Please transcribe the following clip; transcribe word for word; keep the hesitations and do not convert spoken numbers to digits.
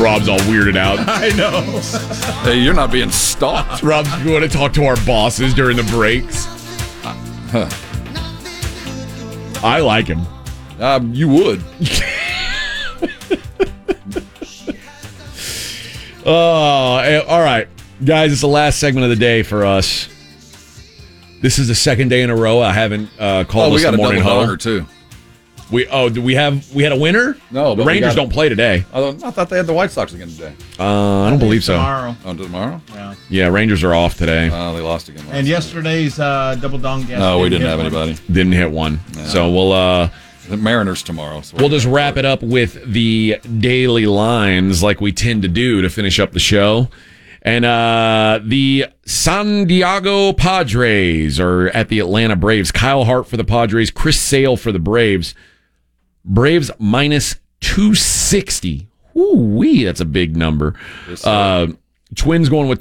Rob's all weirded out. I know. Hey, you're not being stalked. Rob's going to talk to our bosses during the breaks. Huh. I like him. Um, you would. Oh, uh, all right. Guys, it's the last segment of the day for us. This is the second day in a row I haven't uh, called oh, us we got the a morning double huddle. donger, too. We oh, do we have we had a winner? No, but the Rangers got, don't play today. I, I thought they had the White Sox again today. Uh, I don't believe so. Tomorrow. Oh, tomorrow? Yeah. Yeah, Rangers are off today. Oh, they lost again. Last And yesterday's uh, double dong guest. No, we didn't have one. anybody. Didn't hit one. No. So we'll uh, The Mariners tomorrow. So we'll just wrap it up with the daily lines like we tend to do to finish up the show. And uh, the San Diego Padres are at the Atlanta Braves. Kyle Hart for the Padres, Chris Sale for the Braves. Braves minus two sixty. Ooh-wee, that's a big number. Yes, uh, Twins going with